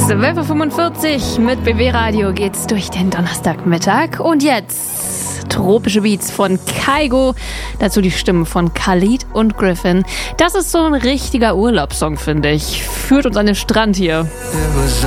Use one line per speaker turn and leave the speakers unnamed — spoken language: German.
12.45 Uhr mit BW Radio geht's durch den Donnerstagmittag. Und jetzt tropische Beats von Kygo. Dazu die Stimmen von Khalid und Griffin. Das ist so ein richtiger Urlaubssong, finde ich. Führt uns an den Strand hier.